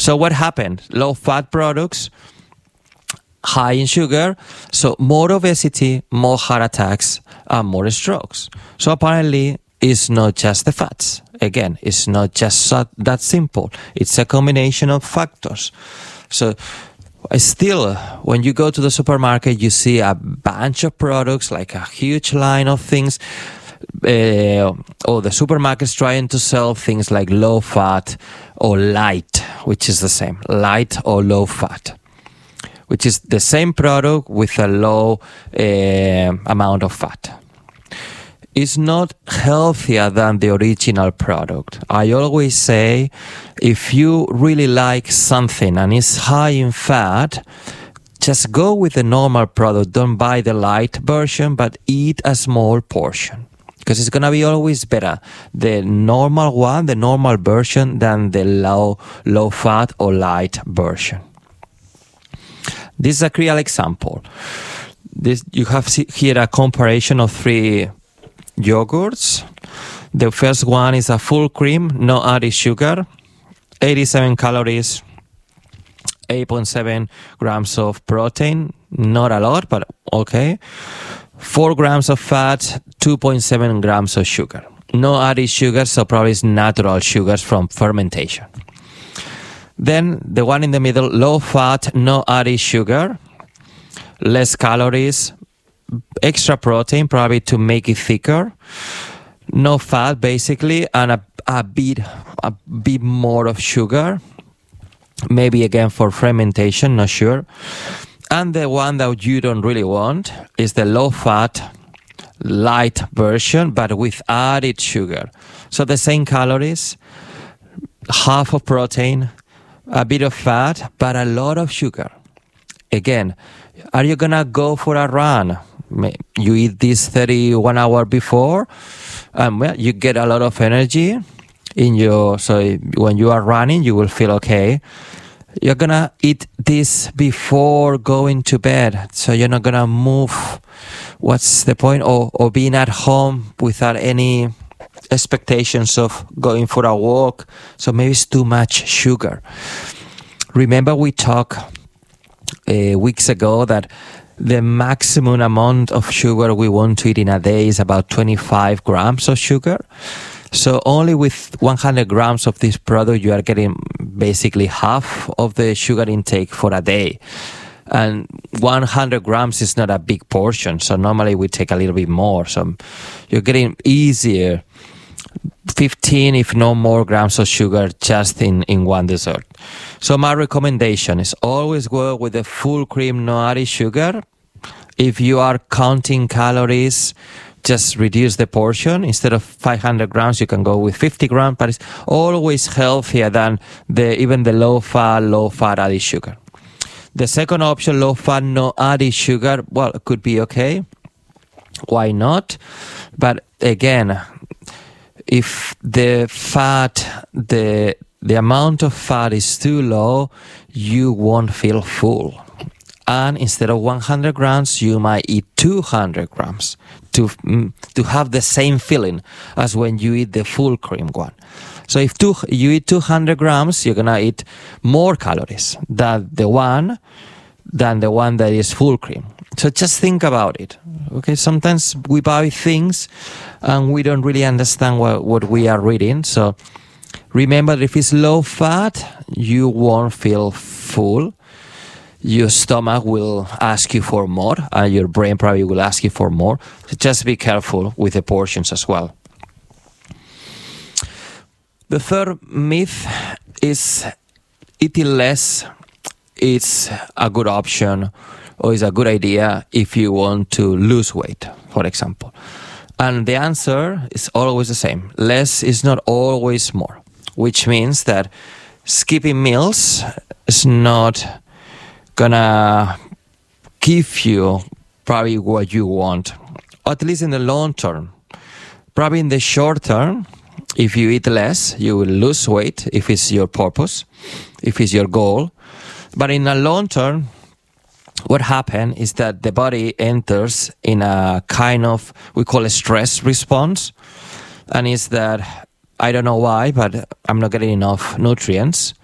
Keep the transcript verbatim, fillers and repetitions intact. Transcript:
So what happened? Low-fat products, high in sugar, so more obesity, more heart attacks, and more strokes. So apparently, it's not just the fats. Again, it's not just so, that simple. It's a combination of factors. So still, when you go to the supermarket, you see a bunch of products, like a huge line of things. Uh, or the supermarket's trying to sell things like low fat or light, which is the same, light or low fat, which is the same product with a low uh, amount of fat. It's not healthier than the original product. I always say, if you really like something and it's high in fat, just go with the normal product. Don't buy the light version, but eat a small portion. Because it's going to be always better, the normal one, the normal version, than the low, low fat or light version. This is a real example. This, you have here a comparison of three yogurts. The first one is a full cream, no added sugar, eighty-seven calories, eight point seven grams of protein, not a lot, but okay. four grams of fat, two point seven grams of sugar. No added sugar, so probably it's natural sugars from fermentation. Then the one in the middle, low fat, no added sugar, less calories, extra protein, probably to make it thicker, no fat basically, and a, a bit a bit more of sugar, maybe again for fermentation, not sure. And the one that you don't really want is the low-fat, light version, but with added sugar. So the same calories, half of protein, a bit of fat, but a lot of sugar. Again, are you going to go for a run? You eat this thirty-one hours before, and well, you get a lot of energy in your, so when you are running, you will feel okay. You're going to eat this before going to bed, so you're not going to move. What's the point? Or, or being at home without any expectations of going for a walk. So maybe it's too much sugar. Remember we talked uh, weeks ago that the maximum amount of sugar we want to eat in a day is about twenty-five grams of sugar. So only with one hundred grams of this product, you are getting basically half of the sugar intake for a day. And one hundred grams is not a big portion. So normally we take a little bit more. So you're getting easier fifteen, if no more, grams of sugar just in, in one dessert. So my recommendation is always go with the full cream, no added sugar. If you are counting calories, just reduce the portion. Instead of five hundred grams, you can go with fifty grams, but it's always healthier than the even the low-fat, low-fat added sugar. The second option, low-fat, no added sugar, well, it could be okay. Why not? But again, if the fat, the the amount of fat is too low, you won't feel full. And instead of one hundred grams, you might eat two hundred grams to to have the same feeling as when you eat the full cream one. So if two, you eat two hundred grams, you're gonna eat more calories than the one than the one that is full cream. So just think about it. Okay, sometimes we buy things and we don't really understand what, what we are reading. So remember, if it's low fat, you won't feel full. Your stomach will ask you for more, and your brain probably will ask you for more. So just be careful with the portions as well. The third myth is eating less is a good option or is a good idea if you want to lose weight, for example. And the answer is always the same. Less is not always more, which means that skipping meals is not gonna give you probably what you want, at least in the long term. Probably in the short term, if you eat less, you will lose weight if it's your purpose, if it's your goal. But in the long term, what happens is that the body enters in a kind of, we call a stress response. And it's that, I don't know why, but I'm not getting enough nutrients.